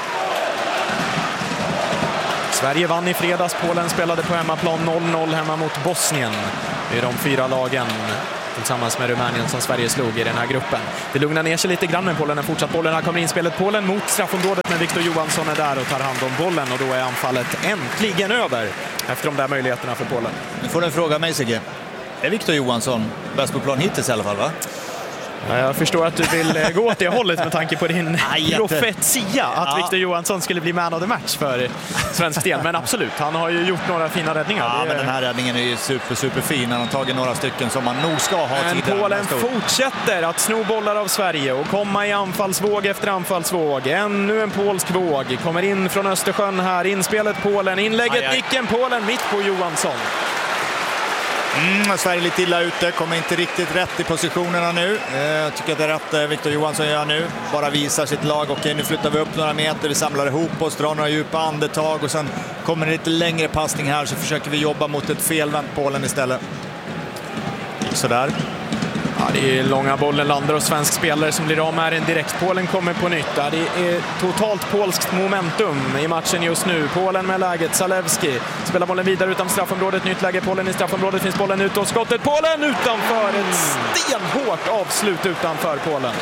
Sverige vann i fredags. Polen spelade på hemmaplan noll noll hemma mot Bosnien. Det är de fyra lagen tillsammans med Rumänien som Sverige slog i den här gruppen. Det lugnar ner sig lite grann med Polen. En fortsatt bollen. Här kommer inspelet. Polen mot straffområdet, men Victor Johansson är där och tar hand om bollen. Och då är anfallet äntligen över efter de där möjligheterna för Polen. Nu får du fråga mig, Sigge. Är Victor Johansson bäst på plan hittills i alla fall, va? Jag förstår att du vill gå åt det hållet med tanke på din profetia att ja. Victor Johansson skulle bli man of the match för svensk del. Men absolut, han har ju gjort några fina räddningar. Ja, är... men den här räddningen är ju super, super fin. Han har tagit några stycken som man nog ska ha tidigare. Men Polen fortsätter att sno bollar av Sverige och komma i anfallsvåg efter anfallsvåg. Ännu en polsk våg. Kommer in från Östersjön här. Inspelet Polen. Inlägget aj, aj. Nicken Polen mitt på Johansson. Mm, Sverige lite illa ute, kommer inte riktigt rätt i positionerna nu. Jag tycker att det är rätt Victor Johansson gör nu. Bara visar sitt lag. Okej, nu flyttar vi upp några meter, vi samlar ihop oss, drar några djupa andetag och sen kommer det lite längre passning här så försöker vi jobba mot ett felvänt Polen istället. Sådär. Ja, det är långa bollen landar och svensk spelare som blir av med en direkt. Polen kommer på nytt. Ja, det är totalt polskt momentum i matchen just nu. Polen med läget. Zalewski spelar bollen vidare utanför straffområdet. Nytt läge. Polen i straffområdet. Finns bollen ut och skottet. Polen utanför. Ett stenhårt avslut utanför Polen.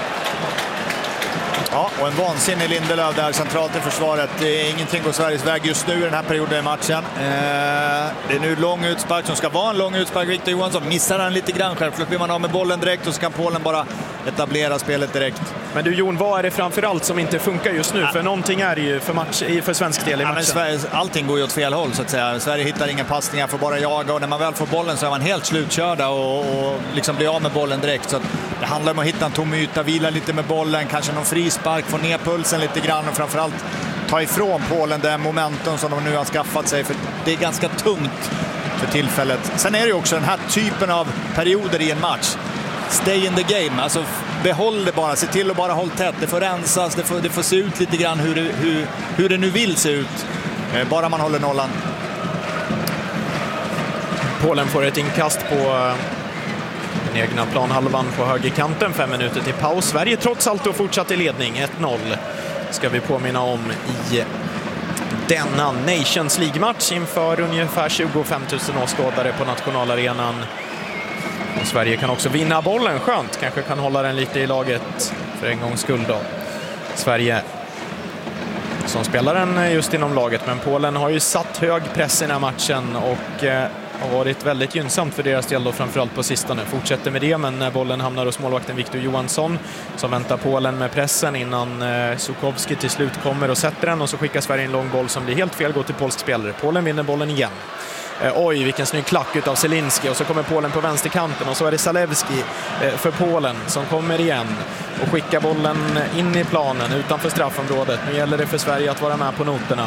Ja, och en vansinnig Lindelöf där centralt i försvaret. Det är ingenting på Sveriges väg just nu i den här perioden i matchen. Eh, det är nu lång utspark som ska vara en lång utspark. Victor Johansson missar den lite grann. Självklart blir man av med bollen direkt och så kan Polen bara etablera spelet direkt. Men du Jon, vad är det framförallt som inte funkar just nu? Ja. För någonting är det ju för, match, för svensk del i matchen. Ja, men Sverige, allting går ju åt fel håll så att säga. Sverige hittar inga passningar, får bara jaga och när man väl får bollen så är man helt slutkörda och, och liksom blir av med bollen direkt. Så att det handlar om att hitta en tom yta, vila lite med bollen, kanske någon frispark, få ner pulsen lite grann och framförallt ta ifrån Polen det momentum som de nu har skaffat sig, för det är ganska tungt för tillfället. Sen är det ju också den här typen av perioder i en match. Stay in the game, alltså behåll det bara, se till att bara hålla tätt, det får rensas, det får, det får se ut lite grann hur det, hur, hur det nu vill se ut, bara man håller nollan. Polen får ett inkast på den egna planhalvan på högerkanten, fem minuter till paus. Sverige trots allt då fortsatt i ledning, ett noll ska vi påminna om i denna Nations League-match inför ungefär tjugofem tusen åskådare på nationalarenan. Och Sverige kan också vinna bollen, skönt, kanske kan hålla den lite i laget för en gångs skull då. Sverige som spelar den just inom laget, men Polen har ju satt hög press i den här matchen och eh, har varit väldigt gynnsamt för deras del då, framförallt på sistone. Fortsätter med det, men när bollen hamnar hos målvakten Victor Johansson som väntar Polen med pressen innan eh, Sukowski till slut kommer och sätter den, och så skickar Sverige en lång boll som blir helt fel, går till polsk spelare. Polen vinner bollen igen. Eh, oj, vilken snygg klack utav Zielinski, och så kommer Polen på vänsterkanten och så är det Zalewski eh, för Polen som kommer igen och skickar bollen in i planen utanför straffområdet. Nu gäller det för Sverige att vara med på noterna.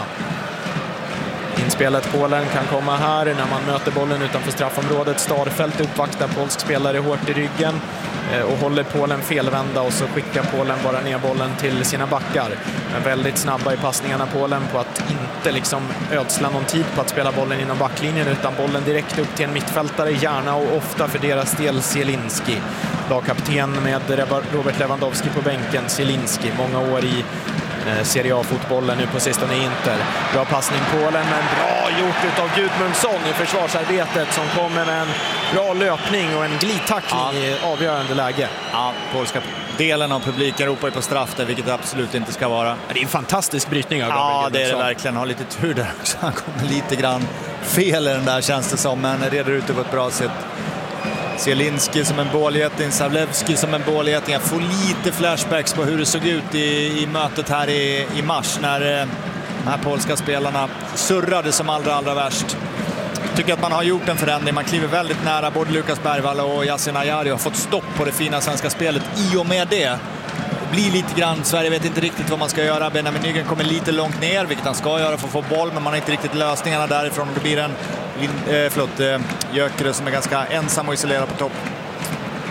Inspelet Polen kan komma här när man möter bollen utanför straffområdet. Starfelt uppvaktar polsk spelare hårt i ryggen och håller Polen felvända, och så skickar Polen bara ner bollen till sina backar. Men väldigt snabba i passningarna Polen på att inte liksom ödsla någon tid på att spela bollen inom backlinjen, utan bollen direkt upp till en mittfältare, gärna och ofta för deras del Zielinski. Lagkapten med Robert Lewandowski på bänken, Zielinski, många år i Serie A-fotbollen, nu på sistone i Inter. Bra passning Polen, men bra gjort utav Gudmundsson i försvarsarbetet som kommer med en bra löpning och en glidtackling ja. i avgörande läge. Ja, polska delen av publiken ropar ju på straff där, vilket det absolut inte ska vara. Det är en fantastisk brytning av Ja, det är det verkligen. Har lite tur där också. Han kommer lite grann fel i den där, känns det som, men reder ut det på ett bra sätt. Zielinski som en bålgeting, Zalewski som en bålgeting. Jag får lite flashbacks på hur det såg ut i, i mötet här i, i mars när eh, de här polska spelarna surrade som allra, allra värst. Jag tycker att man har gjort en förändring. Man kliver väldigt nära. Både Lukas Bergvall och Yasin Ayari har fått stopp på det fina svenska spelet. I och med det blir lite grann, Sverige vet inte riktigt vad man ska göra. Benjamin Nygren kommer lite långt ner, vilket han ska göra för att få boll, men man har inte riktigt lösningarna därifrån. Det blir en eh, förlåt, eh, Jökere som är ganska ensam och isolerad på topp.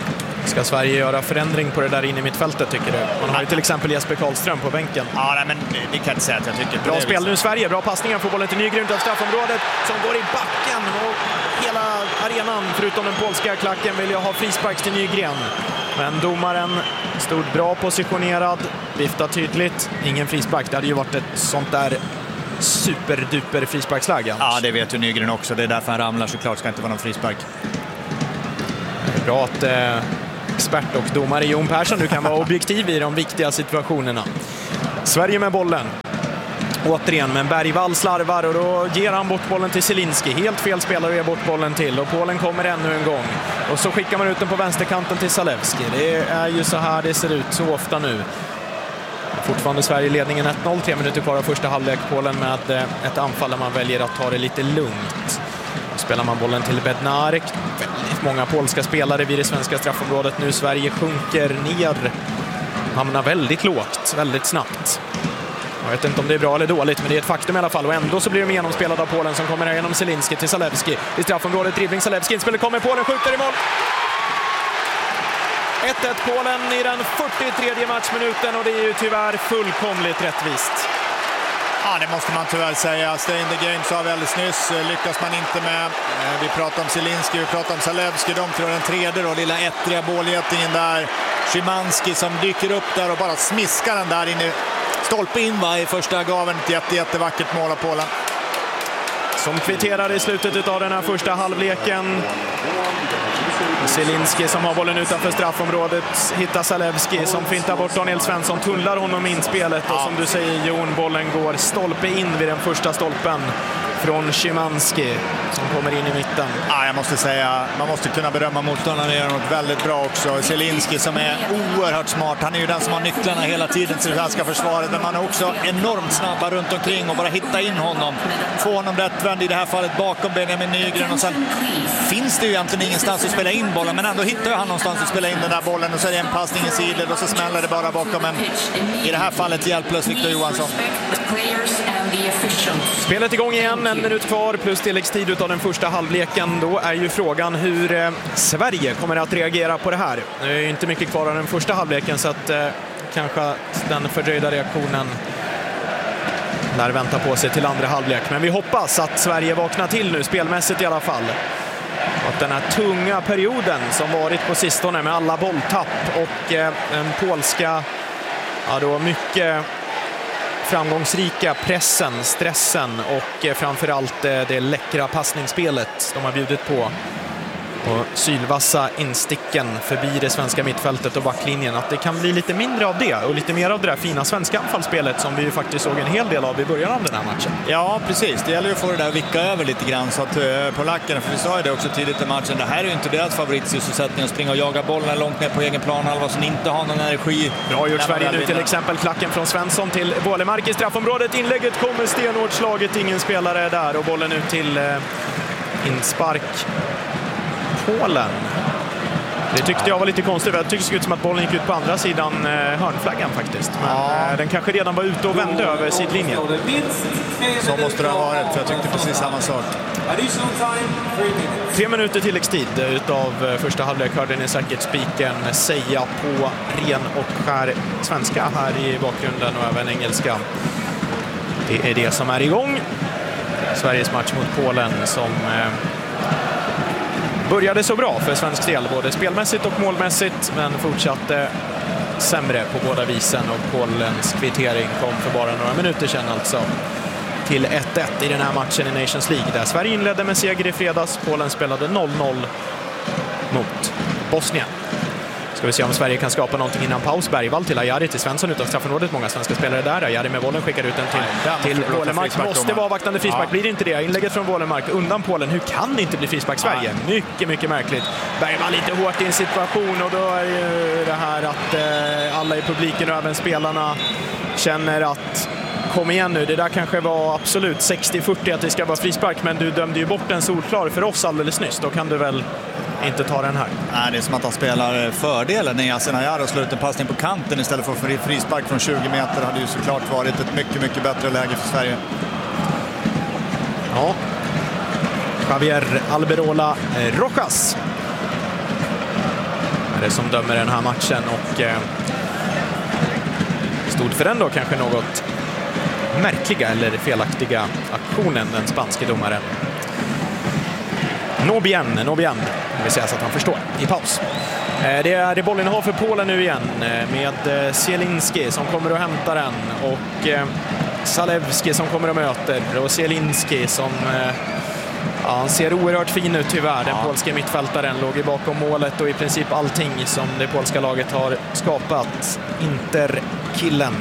Ska Sverige göra förändring på det där inne i mittfältet, tycker du? Man har ju till exempel Jesper Karlström på bänken. Ja, nej, men det kan jag inte säga att jag tycker. Bra spel nu Sverige, bra passningar, får bollen till Nygren av straffområdet som går i backen, och hela arenan förutom den polska klacken vill jag ha frispark till Nygren. Men domaren stod bra positionerad, vifta tydligt, ingen frispark. Det hade ju varit ett sånt där superduper frisparksläge. Ja, det vet ju Nygren också, det är därför han ramlar, såklart ska inte vara någon frispark. Det är bra att eh, expert och domare Jon Persson nu kan vara objektiv i de viktiga situationerna. Sverige med bollen. Återigen, men Bergvall slarvar och då ger han bort bollen till Zielinski. Helt fel spelare ger bort bollen till, och Polen kommer ännu en gång. Och så skickar man ut den på vänsterkanten till Zalewski. Det är ju så här det ser ut så ofta nu. Fortfarande Sverige ledningen ett noll, tre minuter kvar av första halvlek. Polen med ett anfall där man väljer att ta det lite lugnt. Då spelar man bollen till Bednarek. Väldigt många polska spelare vid det svenska straffområdet nu. Sverige sjunker ner. Hamnar väldigt lågt, väldigt snabbt. Jag vet inte om det är bra eller dåligt, men det är ett faktum i alla fall. Och ändå så blir de genomspelade av Polen som kommer här genom Zielinski till Zalewski. I straffområdet dribbling Zalewski, inspelet kommer, Polen skjuter i mål. ett ett Polen i den fyrtiotredje matchminuten, och det är ju tyvärr fullkomligt rättvist. Ja, det måste man tyvärr säga. Stay in the game sa vi alldeles nyss. Lyckas man inte med. Vi pratar om Zielinski, vi pratar om Zalewski. De tror den tredje då, lilla ettriga bålgetingen där. Szymanski som dyker upp där och bara smiskar den där in i stolpe in, va, i första gaven. Ett jätte, jättevackert mål av Polen. Som kvitterar i slutet av den här första halvleken. Zielinski som har bollen utanför straffområdet hittar Zalewski som fintar bort Daniel Svensson, tunnlar honom in spelet, och som du säger Jon, bollen går stolpe in vid den första stolpen från Szymanski som kommer in i mitten. Ja, jag måste säga, man måste kunna berömma motståndaren, gör något väldigt bra också. Zielinski som är oerhört smart, han är ju den som har nycklarna hela tiden till det svenska försvaret, men man är också enormt snabba runt omkring och bara hitta in honom, få honom rättvänd, i det här fallet bakom Benjamin Nygren, och sen finns det ju egentligen ingenstans att spela in bollen, men ändå hittar han någonstans att spela in den där bollen, och så är det en passning i sidled och så smäller det bara bakom, men i det här fallet hjälplös Victor Johansson. Spelet igång igen, en minut kvar plus tilläggstid utav den första halvleken. Då är ju frågan hur eh, Sverige kommer att reagera på det här. Det är ju inte mycket kvar av den första halvleken, så att eh, kanske den fördröjda reaktionen lär vänta på sig till andra halvlek. Men vi hoppas att Sverige vaknar till nu, spelmässigt i alla fall. Att den här tunga perioden som varit på sistone med alla bolltapp och eh, den polska, ja då mycket framgångsrika pressen, stressen och eh, framförallt eh, det läckra passningsspelet de har bjudit på. Och sylvassa insticken förbi det svenska mittfältet och backlinjen, att det kan bli lite mindre av det och lite mer av det där fina svenska anfallsspelet som vi ju faktiskt såg en hel del av i början av den här matchen. Ja, precis. Det gäller ju att få det där att vicka över lite grann, så att uh, polackerna, för vi sa ju det också tidigt i matchen, det här är ju inte deras favoritsysselsättning, att springa och jaga bollen långt ner på egen planhalva som inte har någon energi. Bra gjort Sverige nu, till exempel klacken från Svensson till Bålemark i straffområdet. Inlägget kommer stenhårt slaget, ingen spelare där, och bollen ut till uh, inspark. Polen. Det tyckte jag var lite konstigt. Jag tyckte det såg ut som att bollen gick ut på andra sidan eh, hörnflaggan faktiskt. Men ja. eh, den kanske redan var ute och vände över sidlinjen. Så måste det ha varit, för jag tyckte precis samma sak. Tre minuter tilläggstid utav första halvlek hörde ni säkert spiken säga på ren och skär svenska här i bakgrunden, och även engelska. Det är det som är igång. Sveriges match mot Polen som eh, började så bra för svensk del, både spelmässigt och målmässigt, men fortsatte sämre på båda visen, och Polens kvittering kom för bara några minuter sedan alltså till ett ett i den här matchen i Nations League, där Sverige inledde med seger i fredags. Polen spelade noll noll mot Bosnien. Ska vi se om Sverige kan skapa någonting innan paus. Bergvall till Ajari, till Svensson utav straffområdet. Många svenska spelare där. Ajari med bollen skickar ut den till, till Bålemark. Måste vara vaktande frispark. Ja. Blir det inte det? Inlägget från Bålemark undan Polen. Hur kan det inte bli frispark Sverige? Ja. Mycket, mycket märkligt. Bergvall lite hårt i en situation, och då är ju det här att eh, alla i publiken och även spelarna känner att kom igen nu, det där kanske var absolut sextio fyrtio att det ska vara frispark, men du dömde ju bort en solklar för oss alldeles nyss. Då kan du väl inte ta den här. Nej, det är som att han spelar fördelen när Yasin Ayar slår ut en passning på kanten istället för fri frispark från tjugo meter. Hade ju såklart varit ett mycket, mycket bättre läge för Sverige. Ja. Javier Alberola Rojas. domare som dömer den här matchen och eh, stod för den då kanske något märkliga eller felaktiga aktionen, den spanske domaren. No bien, no bien, det vill säga så att han förstår i paus. Det är det bollen har för Polen nu igen med Zielinski som kommer att hämta den och Zalewski som kommer att möter och Zielinski som ja, han ser oerhört fin ut tyvärr. Den ja. polska mittfältaren låg ju bakom målet och i princip allting som det polska laget har skapat. Interkillen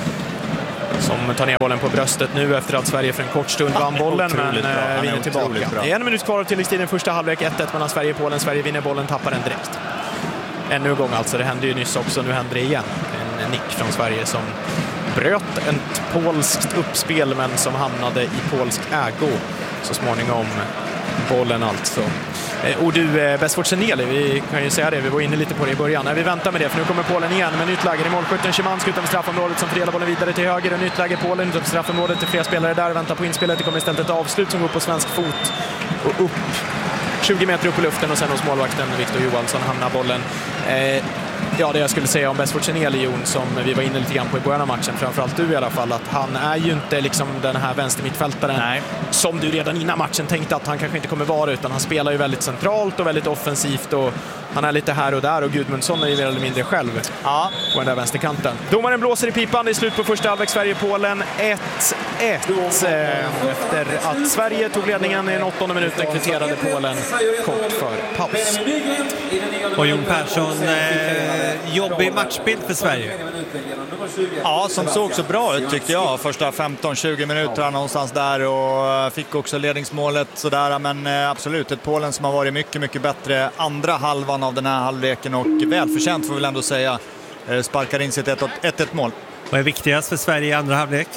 som tar ner bollen på bröstet nu efter att Sverige för en kort stund vann bollen men vinner tillbaka. Det är en minut kvar av tilläggstiden, första halvlek ett ett mellan Sverige och Polen. Sverige vinner bollen, tappar den direkt. Ännu en gång alltså, det hände ju nyss också, nu händer det igen. En nick från Sverige som bröt ett polskt uppspel men som hamnade i polsk ägo så småningom. Bollen alltså. Och du, Bezswortseneli, vi kan ju säga det, vi var inne lite på det i början. Nej, vi väntar med det, för nu kommer Polen igen med nytt läge i målskytten. Szymanski utanför straffområdet som fördelar bollen vidare till höger. Och nytt läge Polen utanför straffområdet, till fler spelare där, väntar på inspelet. Det kommer istället ett avslut som går på svensk fot och upp tjugo meter upp i luften och sen hos målvakten Victor Johansson hamnar bollen. Eh, ja, det jag skulle säga om Bezswortseneli, Jon, som vi var inne lite grann på i början av matchen, framförallt du i alla fall, att han är ju inte liksom den här vänstermittfältaren Nej. som du redan innan matchen tänkte att han kanske inte kommer vara, utan han spelar ju väldigt centralt och väldigt offensivt och han är lite här och där och Gudmundsson är ju mer eller mindre själv ja. på den där vänsterkanten. Domaren blåser i pipan, det är slut på första halvlek, Sverige-Polen ett ett. Efter att Sverige tog ledningen i den åttonde minuten kvitterade Polen kort för paus. Och Jon Persson, eh, jobbig matchbild för Sverige. Ja, som såg så bra ut tyckte jag. Första femton tjugo minuter någonstans där och fick också ledningsmålet sådär. Men absolut, ett Polen som har varit mycket, mycket bättre andra halvan av den här halvleken och välförtjänt får vi väl ändå säga. Sparkar in sitt ett ett mål. Vad är viktigast för Sverige i andra halvlek?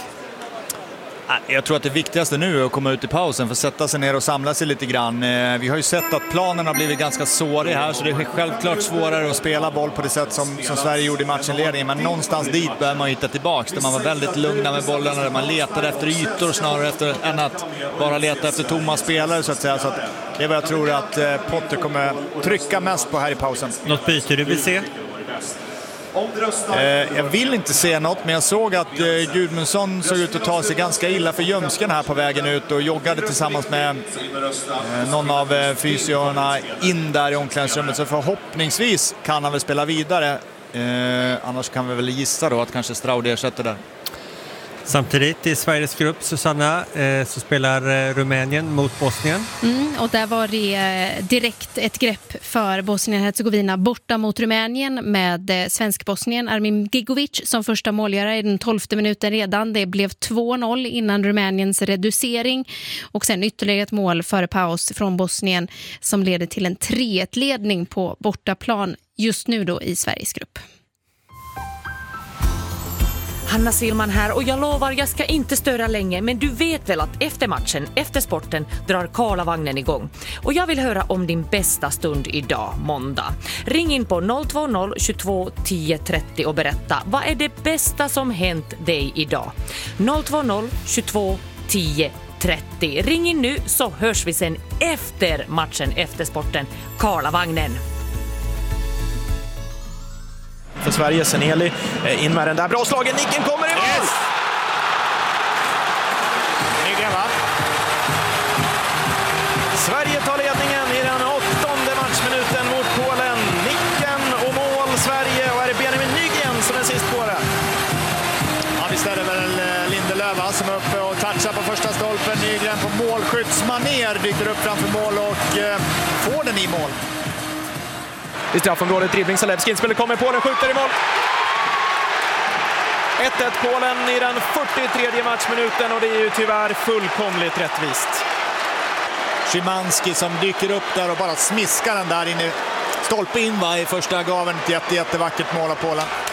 Jag tror att det viktigaste nu är att komma ut i pausen för att sätta sig ner och samla sig lite grann. Vi har ju sett att planen har blivit ganska sårig här, så det är självklart svårare att spela boll på det sätt som, som Sverige gjorde i matchenledningen. Men någonstans dit börjar man hitta tillbaks, där man var väldigt lugna med bollarna, där man letade efter ytor snarare efter, än att bara leta efter tomma spelare så att säga. Så att det är vad jag tror att Potter kommer trycka mest på här i pausen. Något byte du vill se? Eh, jag vill inte se något, men jag såg att eh, Gudmundsson såg ut att ta sig ganska illa för ljumsken här på vägen ut och joggade tillsammans med eh, någon av eh, fysiorna in där i omklädningsrummet, så förhoppningsvis kan han väl spela vidare. Eh, annars kan vi väl gissa då att kanske Straud ersätter där. Samtidigt i Sveriges grupp, Susanna, eh, så spelar eh, Rumänien mot Bosnien. Mm, och där var det eh, direkt ett grepp för Bosnien-Hercegovina borta mot Rumänien med eh, svensk-Bosnien Armin Gigovic som första målgörare i den tolfte minuten redan. Det blev två noll innan Rumäniens reducering och sen ytterligare ett mål före paus från Bosnien som leder till en tre ett-ledning på bortaplan just nu då i Sveriges grupp. Hanna Silman här och jag lovar jag ska inte störa länge, men du vet väl att efter matchen, efter sporten drar Karlavagnen igång. Och jag vill höra om din bästa stund idag, måndag. Ring in på noll två noll tjugotvå tio trettio och berätta, vad är det bästa som hänt dig idag? noll två noll tjugotvå tio trettio. Ring in nu så hörs vi sen efter matchen, efter sporten, Karlavagnen. För Sverige, Seneli in med den där bra slagen, nicken kommer i mål! Yes! Nygren, va? Sverige tar ledningen i den åttonde matchminuten mot Polen. Nicken och mål Sverige, och är det Benjamin Nygren som är sist på det? Ja, visst är det väl Lindelöf som är uppe och touchar på första stolpen. Nygren på målskyddsmaner dyker upp framför mål och eh, får den i mål. I straffområdet, dribbling, Zalewski, inspelet kommer, Polen skjuter i mål. ett ett Polen i den fyrtiotredje matchminuten och det är ju tyvärr fullkomligt rättvist. Szymanski som dyker upp där och bara smiskar den där inne. Stolpe in va, i första gaven, ett jätte, jättevackert mål av Polen.